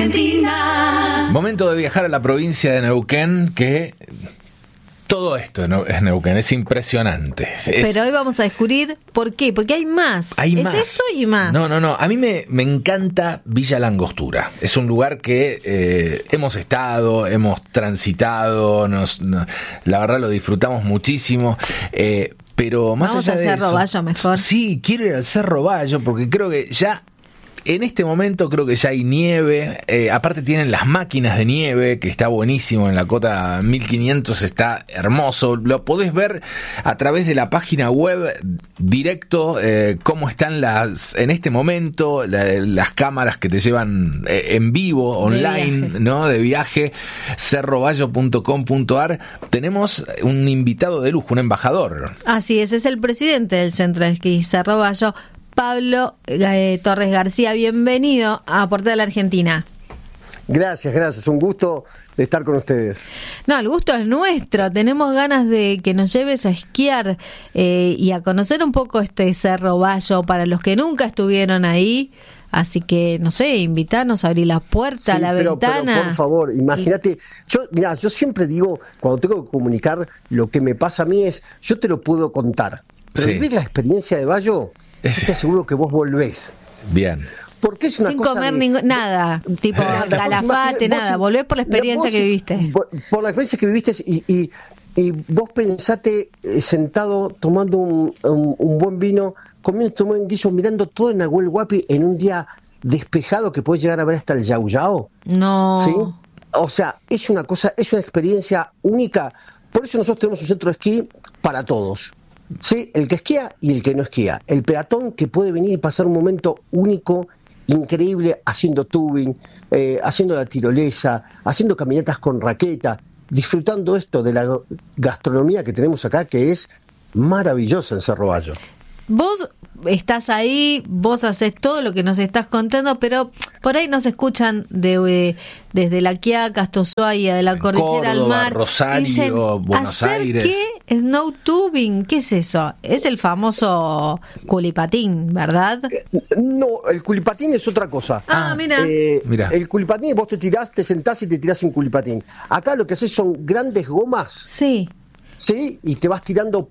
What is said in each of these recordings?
Argentina. Momento de viajar a la provincia de Neuquén, que todo esto es Neuquén, es impresionante. Pero hoy vamos a descubrir por qué, porque hay más. Hay es más. eso y más. No, a mí me encanta Villa La Angostura. Es un lugar que hemos estado, hemos transitado, la verdad lo disfrutamos muchísimo. Pero más vamos allá de Cerro eso, Bayo mejor. Sí, quiero ir al Cerro Bayo porque creo que ya en este momento creo que ya hay nieve. Aparte tienen las máquinas de nieve, que está buenísimo. En la cota 1500 está hermoso. Lo podés ver a través de la página web directo, cómo están en este momento las cámaras que te llevan en vivo, online, ¿no? De viaje, cerrobayo.com.ar. Tenemos un invitado de lujo, un embajador. Así es el presidente del Centro de Esquí Cerro Bayo, Pablo Torres García. Bienvenido a Portal Argentina. Gracias, un gusto de estar con ustedes. No, el gusto es nuestro, tenemos ganas de que nos lleves a esquiar y a conocer un poco este Cerro Bayo para los que nunca estuvieron ahí, así que, no sé, invitarnos a abrir la puerta, la ventana. Pero por favor, imagínate, yo siempre digo, cuando tengo que comunicar lo que me pasa a mí yo te lo puedo contar, pero vivir la experiencia de Bayo, estoy seguro que vos volvés. Bien. Porque es una sin cosa comer nada, tipo calafate, nada, volvés por la experiencia que viviste. Por la experiencia que viviste y vos pensate sentado tomando un buen vino, comiendo un buen guiso, mirando todo en Nahuel Huapi en un día despejado que podés llegar a ver hasta el Yau Yau. No. ¿Sí? O sea, es una experiencia única. Por eso nosotros tenemos un centro de esquí para todos. Sí, el que esquía y el que no esquía. El peatón que puede venir y pasar un momento único, increíble, haciendo tubing, haciendo la tirolesa, haciendo caminatas con raqueta, disfrutando esto de la gastronomía que tenemos acá, que es maravillosa en Cerro Bayo. Vos estás ahí, vos haces todo lo que nos estás contando, pero por ahí nos escuchan desde La Quiaca hasta Ushuaia, de la cordillera al mar. Rosario, dicen, Buenos Aires. ¿Qué? Snow tubing, ¿qué es eso? Es el famoso culipatín, ¿verdad? No, el culipatín es otra cosa. Mira. El culipatín, vos te sentás y te tirás en culipatín. Acá lo que haces son grandes gomas. Sí. Sí, y te vas tirando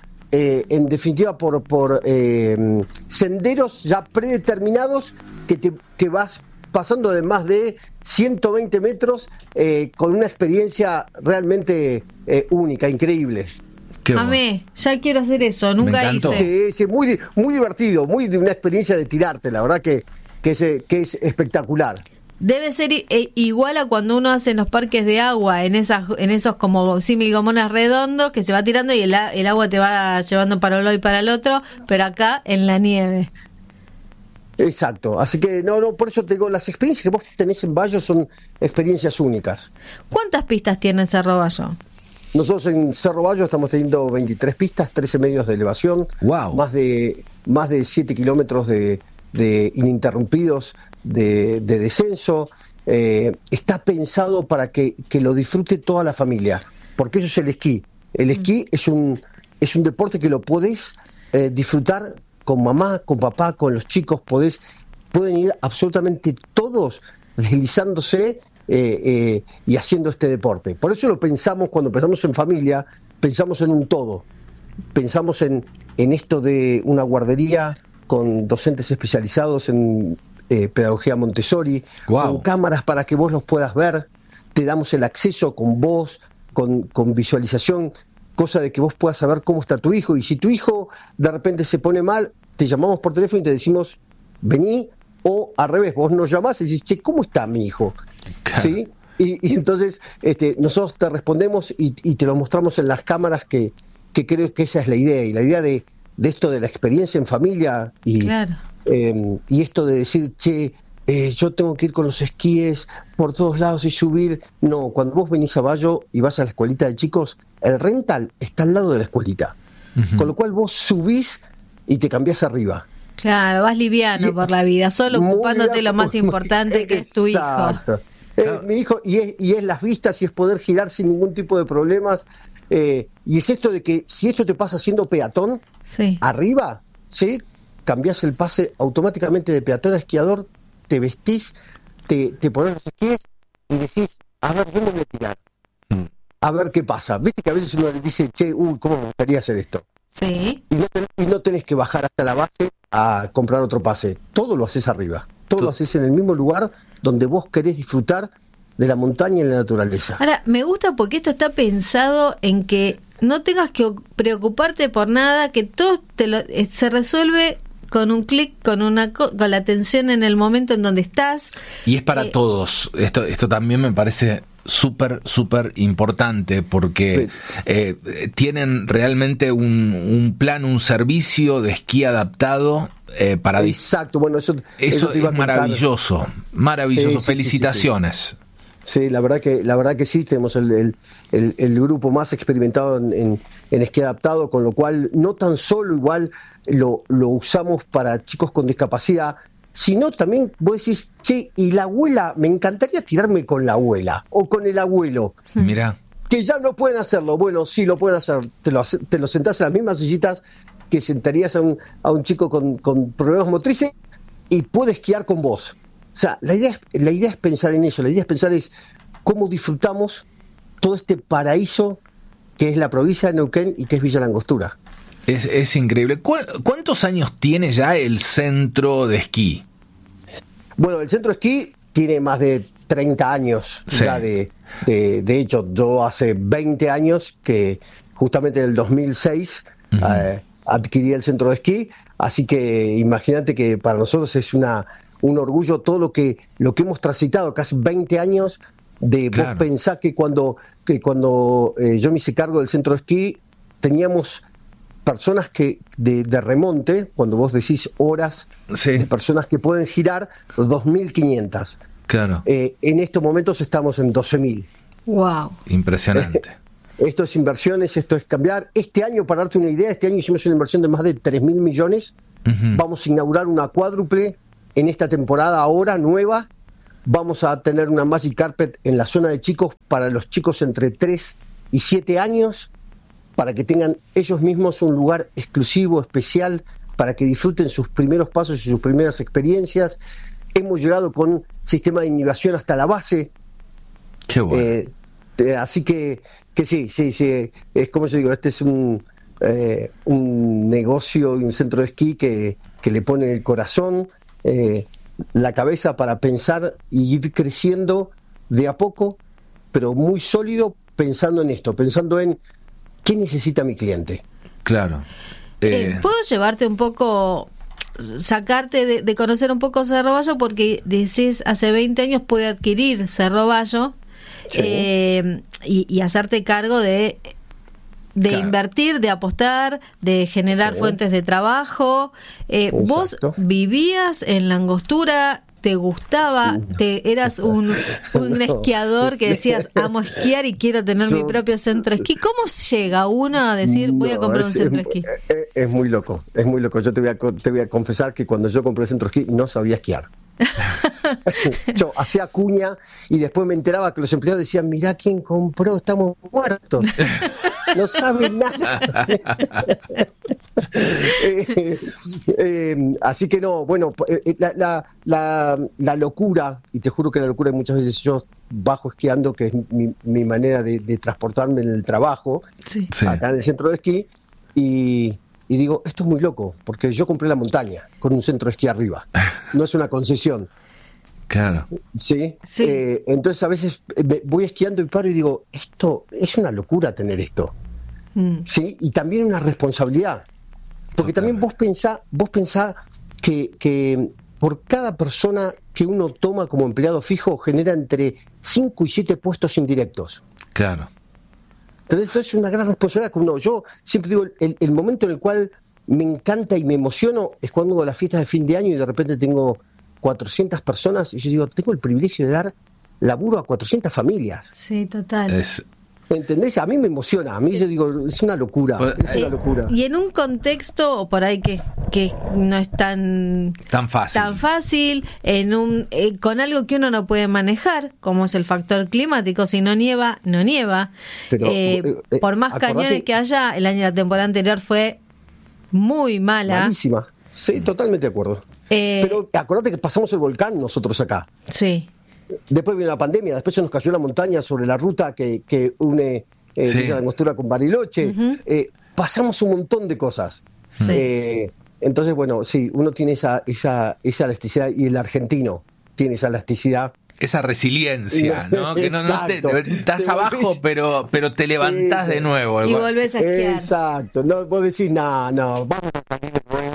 en definitiva por senderos ya predeterminados que vas pasando de más de 120 metros con una experiencia realmente única, increíble. Amé, ya quiero hacer eso, nunca hice. Sí, muy divertido, muy de una experiencia de tirarte, la verdad que es espectacular. Debe ser igual a cuando uno hace en los parques de agua, en esos como símil gomonas redondos que se va tirando y el agua te va llevando para un lado y para el otro, pero acá en la nieve. Exacto, así que no, por eso te digo, las experiencias que vos tenés en Bayo son experiencias únicas. ¿Cuántas pistas tiene Cerro Bayo? Nosotros en Cerro Bayo estamos teniendo 23 pistas, 13 medios de elevación, wow. más de 7 kilómetros de ininterrumpidos de descenso. Está pensado para que lo disfrute toda la familia, porque eso es el esquí. El esquí es un deporte que lo podés disfrutar con mamá, con papá, con los chicos. Pueden ir absolutamente todos deslizándose y haciendo este deporte. Por eso lo pensamos, cuando pensamos en familia, pensamos en un todo. Pensamos en esto de una guardería con docentes especializados en pedagogía Montessori, con cámaras para que vos los puedas ver, te damos el acceso con voz, con visualización, cosa de que vos puedas saber cómo está tu hijo, y si tu hijo de repente se pone mal, te llamamos por teléfono y te decimos, vení, o al revés, vos nos llamás y decís, che, ¿cómo está mi hijo? Claro. ¿Sí? Y entonces nosotros te respondemos y te lo mostramos en las cámaras, que creo que esa es la idea, y la idea de esto de la experiencia en familia y esto de decir, che, yo tengo que ir con los esquíes por todos lados y subir. No, cuando vos venís a Bayo y vas a la escuelita de chicos, el rental está al lado de la escuelita, con lo cual vos subís y te cambiás arriba. Claro, vas liviano por la vida, solo ocupándote lo más importante, que es tu hijo. Mi hijo, y es las vistas, y es poder girar sin ningún tipo de problemas. Y es esto de que si esto te pasa siendo peatón, arriba, ¿sí? Cambiás el pase automáticamente de peatón a esquiador, te vestís, te pones los esquíes y decís, a ver, yo me voy a tirar. A ver qué pasa. Viste que a veces uno le dice, che, ¿cómo me gustaría hacer esto? Sí. Y no tenés que bajar hasta la base a comprar otro pase. Todo lo haces arriba. Todo lo haces en el mismo lugar donde vos querés disfrutar de la montaña y la naturaleza. Ahora, me gusta porque esto está pensado en que no tengas que preocuparte por nada, que todo se resuelve con un clic, con la atención en el momento en donde estás. Y es para todos. Esto también me parece súper importante, porque tienen realmente un plan, un servicio de esquí adaptado para... Exacto, bueno, eso es maravilloso. Sí, felicitaciones. Sí, la verdad que sí, tenemos el grupo más experimentado en esquí adaptado, con lo cual no tan solo igual lo usamos para chicos con discapacidad, sino también vos decís, che, y la abuela, me encantaría tirarme con la abuela o con el abuelo. Mirá. Que ya no pueden hacerlo. Bueno, sí lo pueden hacer. Te lo sentás en las mismas sillitas que sentarías a un chico con problemas motrices y puede esquiar con vos. O sea, la idea es pensar en eso. La idea es pensar cómo disfrutamos todo este paraíso que es la provincia de Neuquén y que es Villa Langostura. Es increíble. ¿Cuántos años tiene ya el centro de esquí? Bueno, el centro de esquí tiene más de 30 años ya de hecho. Yo hace 20 años que justamente en el 2006 adquirí el centro de esquí, así que imagínate que para nosotros es un orgullo todo lo que hemos transitado, casi 20 años de vos pensar que cuando yo me hice cargo del centro de esquí teníamos personas que de remonte, cuando vos decís horas, de personas que pueden girar 2.500. Claro. En estos momentos estamos en 12.000. Wow. Impresionante. Esto es inversiones, esto es cambiar. Este año, para darte una idea, este año hicimos una inversión de más de 3.000 millones. Vamos a inaugurar una cuádruple en esta temporada ahora, nueva. Vamos a tener una Magic Carpet en la zona de chicos para los chicos entre 3 y 7 años, para que tengan ellos mismos un lugar exclusivo, especial, para que disfruten sus primeros pasos y sus primeras experiencias. Hemos llegado con sistema de inhibición hasta la base. Qué bueno. Así que sí, es como yo digo, este es un negocio y un centro de esquí que le pone el corazón, la cabeza para pensar y ir creciendo de a poco, pero muy sólido, pensando en esto, pensando en qué necesita mi cliente. Claro. ¿Puedo llevarte un poco, sacarte de conocer un poco Cerro Bayo? Porque decís, hace 20 años pude adquirir Cerro Bayo, y hacerte cargo de invertir, de apostar, de generar fuentes de trabajo. Vos vivías en Langostura, te gustaba, eras un esquiador que decías, amo esquiar y quiero tener mi propio centro de esquí. ¿Cómo llega uno a decir, voy a comprar un centro de esquí? Es muy loco. Yo te voy a confesar que cuando yo compré el centro de esquí no sabía esquiar. Yo hacía cuña y después me enteraba que los empleados decían, mirá quién compró, estamos muertos, no saben nada. Así que no, bueno, la locura, y te juro que la locura, muchas veces yo bajo esquiando, que es mi manera de transportarme en el trabajo, acá en el centro de esquí, y digo, esto es muy loco, porque yo compré la montaña con un centro de esquí arriba, no es una concesión. Claro. ¿Sí? Entonces a veces voy esquiando y paro y digo, esto es una locura tener esto. ¿Sí? Y también una responsabilidad. Porque también vos pensá que por cada persona que uno toma como empleado fijo genera entre 5 y 7 puestos indirectos. Claro. Entonces esto es una gran responsabilidad que yo siempre digo, el momento en el cual me encanta y me emociono es cuando hago las fiestas de fin de año y de repente tengo 400 personas y yo digo, tengo el privilegio de dar laburo a 400 familias. Sí, total. ¿Entendés? A mí me emociona, a mí yo digo, es una locura, es una locura. Y en un contexto por ahí que no es tan fácil, con algo que uno no puede manejar, como es el factor climático, si no nieva, no nieva. Pero, por más cañones que haya, la temporada anterior fue muy mala. Malísima, sí, totalmente de acuerdo. Pero acordate que pasamos el volcán nosotros acá. Sí. después vino la pandemia, después se nos cayó la montaña sobre la ruta que une Villa Langostura con Bariloche. Pasamos un montón de cosas. Sí. Entonces, bueno, sí, uno tiene esa elasticidad, y el argentino tiene esa elasticidad. Esa resiliencia, ¿no? Que no estás abajo, pero te levantás de nuevo. Y volvés a esquiar. Exacto. No, vos decís, no, vamos a salir de nuevo.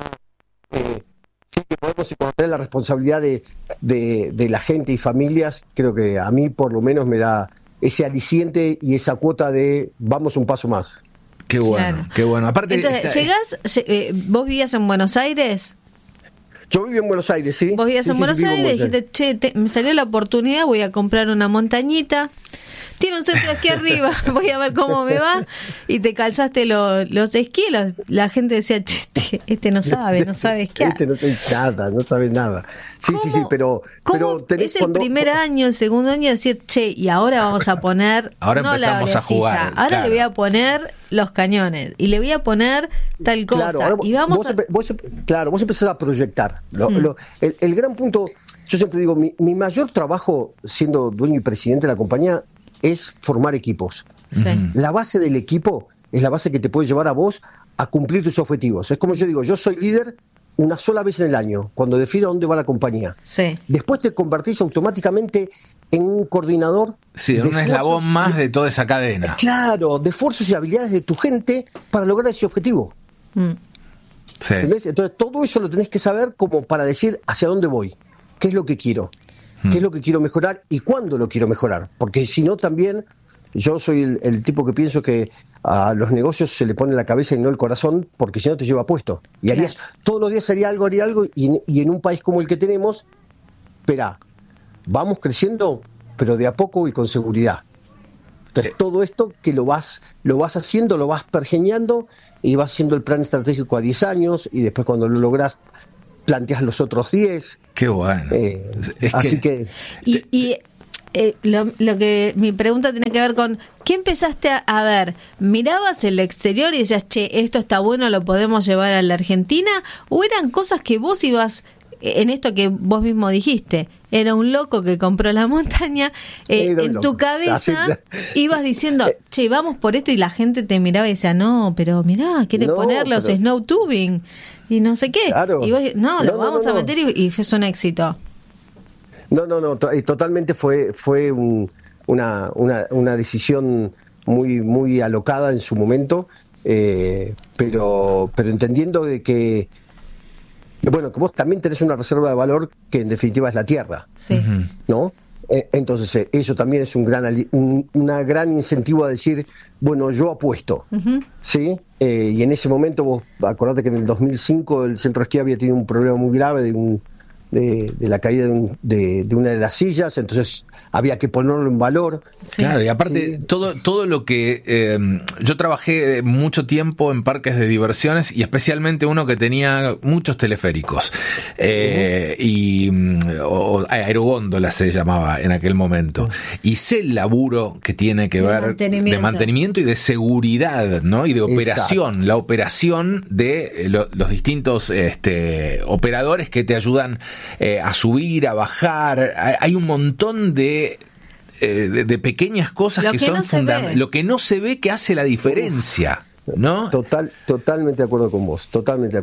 Sí que podemos encontrar la responsabilidad de la gente y familias. Creo que a mí, por lo menos, me da ese aliciente y esa cuota de vamos un paso más. Qué bueno, claro. Qué bueno. Aparte, entonces, ¿vos vivías en Buenos Aires? Yo viví en Buenos Aires, ¿sí? Vos vivías en Buenos Aires y dijiste, me salió la oportunidad, voy a comprar una montañita. Tiene un centro de esquí arriba, voy a ver cómo me va. Y te calzaste los esquí. La gente decía, este no sabe esquiar. Este no sabe nada. Sí, pero es el primer año, el segundo año, decir, y ahora vamos a poner, ahora no empezamos a jugar. Ahora le voy a poner los cañones y le voy a poner tal cosa. Claro, y vamos vos empezás a proyectar. El gran punto, yo siempre digo, mi mayor trabajo siendo dueño y presidente de la compañía es formar equipos. Sí. La base del equipo es la base que te puede llevar a vos a cumplir tus objetivos. Es como yo digo, yo soy líder una sola vez en el año, cuando defino a dónde va la compañía. Sí. Después te convertís automáticamente en un coordinador. Sí, un eslabón más de toda esa cadena. Claro, de esfuerzos y habilidades de tu gente para lograr ese objetivo. Sí. ¿Entendés? Entonces todo eso lo tenés que saber como para decir hacia dónde voy, qué es lo que quiero. ¿Qué es lo que quiero mejorar y cuándo lo quiero mejorar? Porque si no, también yo soy el tipo que pienso que a los negocios se le pone la cabeza y no el corazón, porque si no te lleva puesto. Y harías, todos los días haría algo, y en un país como el que tenemos, espera, vamos creciendo, pero de a poco y con seguridad. Entonces, todo esto que lo vas haciendo, lo vas pergeñando, y vas haciendo el plan estratégico a 10 años, y después cuando lo logras, planteas los otros 10. Qué bueno. Así que lo que mi pregunta tiene que ver con ¿qué empezaste a ver? ¿Mirabas el exterior y decías, esto está bueno, lo podemos llevar a la Argentina? ¿O eran cosas que vos ibas, en esto que vos mismo dijiste, era un loco que compró la montaña, en tu cabeza ibas diciendo, vamos por esto, y la gente te miraba y decía, no, pero mirá, quiere poner los snow tubing y no sé qué, claro. y vos, lo vamos a meter, y fue un éxito. No, totalmente fue una decisión muy alocada en su momento, pero entendiendo de que vos también tenés una reserva de valor que en definitiva es la tierra, sí. ¿no? Entonces eso también es una gran incentivo a decir, bueno, yo apuesto, ¿sí? Y en ese momento vos acordate que en el 2005 el centro de esquí había tenido un problema muy grave de la caída de una de las sillas, entonces había que ponerlo en valor. Sí. Claro, y aparte todo lo que yo trabajé mucho tiempo en parques de diversiones, y especialmente uno que tenía muchos teleféricos y aerogóndolas se llamaba en aquel momento, y sé el laburo que tiene que ver de mantenimiento y de seguridad, ¿no? Y de operación. Exacto. La operación de los distintos operadores que te ayudan a subir, a bajar. Hay un montón de pequeñas cosas que son fundamentales. Lo que no se ve que hace la diferencia, ¿no? Totalmente de acuerdo con vos.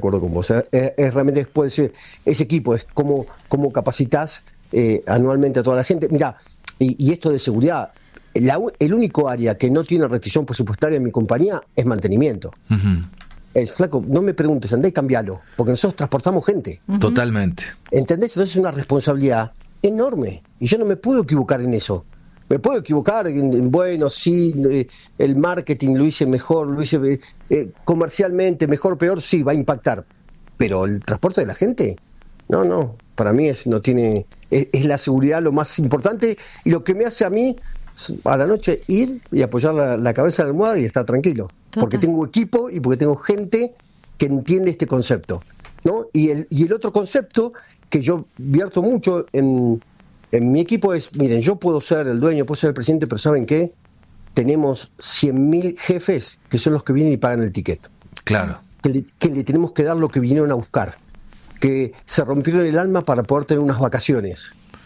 Es realmente, puede ser, ese equipo es como capacitas anualmente a toda la gente. Mirá, y esto de seguridad, el único área que no tiene restricción presupuestaria en mi compañía es mantenimiento. Flaco, no me preguntes, andá y cambialo, porque nosotros transportamos gente. Totalmente. ¿Entendés? Entonces es una responsabilidad enorme, y yo no me puedo equivocar en eso. Me puedo equivocar bueno, sí, el marketing lo hice mejor, lo hice comercialmente mejor, peor, sí, va a impactar, pero el transporte de la gente, no, para mí es la seguridad lo más importante, y lo que me hace a mí a la noche ir y apoyar la cabeza en la almohada y estar tranquilo. Total. Porque tengo equipo y porque tengo gente que entiende este concepto, ¿no? Y el otro concepto que yo vierto mucho en mi equipo es, miren, yo puedo ser el dueño, puedo ser el presidente, pero ¿saben qué? Tenemos 100.000 jefes que son los que vienen y pagan el ticket. Claro. Que le tenemos que dar lo que vinieron a buscar, que se rompieron el alma para poder tener unas vacaciones.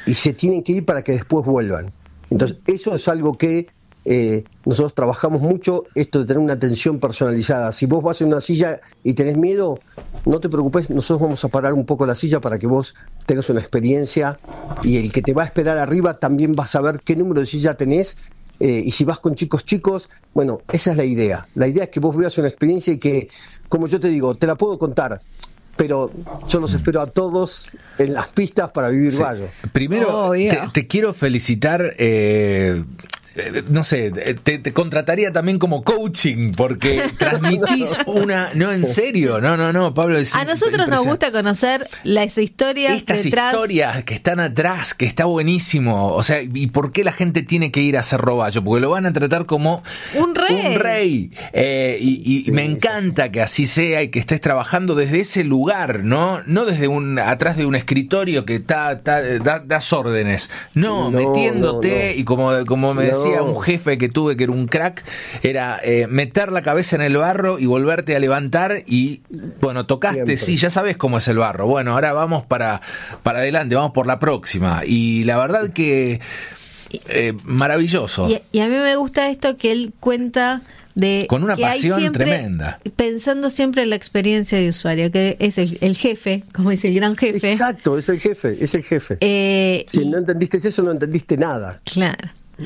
y se tienen que ir para que después vuelvan. Entonces, eso es algo que nosotros trabajamos mucho, esto de tener una atención personalizada. Si vos vas en una silla y tenés miedo, no te preocupes, nosotros vamos a parar un poco la silla para que vos tengas una experiencia, y el que te va a esperar arriba también va a saber qué número de silla tenés, y si vas con chicos, bueno, esa es la idea. La idea es que vos veas una experiencia y que, como yo te digo, te la puedo contar, pero yo los espero a todos en las pistas para vivir Bayo. Primero, te quiero felicitar. No sé, te contrataría también como coaching, porque transmitís no, en serio, no, Pablo. A nosotros nos gusta conocer las historias estas detrás. Historias que están atrás, que está buenísimo. O sea, ¿y por qué la gente tiene que ir a Cerro Bayo? Porque lo van a tratar como un rey. Y me encanta que así sea y que estés trabajando desde ese lugar, no desde atrás de un escritorio que das órdenes. No, metiéndote, y como me decía un jefe que tuve que era un crack, era meter la cabeza en el barro y volverte a levantar, y bueno, tocaste, siempre. Sí, ya sabes cómo es el barro, bueno, ahora vamos para adelante, vamos por la próxima, y la verdad que maravilloso. Y a mí me gusta esto que él cuenta con una que pasión hay siempre, tremenda, pensando siempre en la experiencia de usuario, que es el jefe, como dice el gran jefe. Exacto, es el jefe. Si no entendiste eso, no entendiste nada. Claro.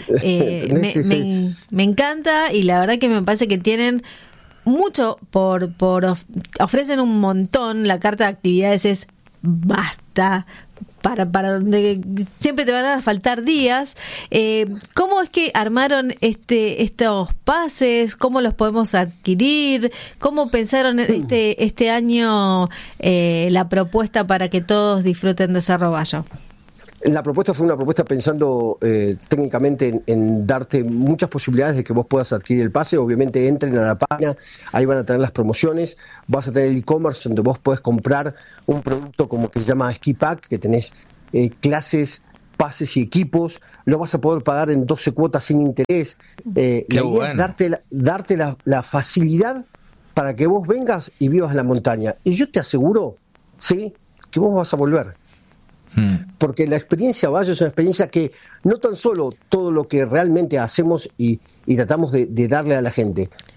Me encanta, y la verdad que me parece que tienen mucho ofrecen un montón. La carta de actividades es basta para donde siempre te van a faltar días. ¿Cómo es que armaron estos pases? ¿Cómo los podemos adquirir? ¿Cómo pensaron este año la propuesta para que todos disfruten de Cerro Bayo? La propuesta fue una propuesta pensando técnicamente en darte muchas posibilidades de que vos puedas adquirir el pase. Obviamente entren a la página, ahí van a tener las promociones, vas a tener el e-commerce donde vos podés comprar un producto como que se llama Ski Pack, que tenés clases, pases y equipos, lo vas a poder pagar en 12 cuotas sin interés. La idea es darte la facilidad para que vos vengas y vivas la montaña. Y yo te aseguro, sí, que vos vas a volver. Porque la experiencia Bayo es una experiencia que no tan solo todo lo que realmente hacemos y tratamos de darle a la gente,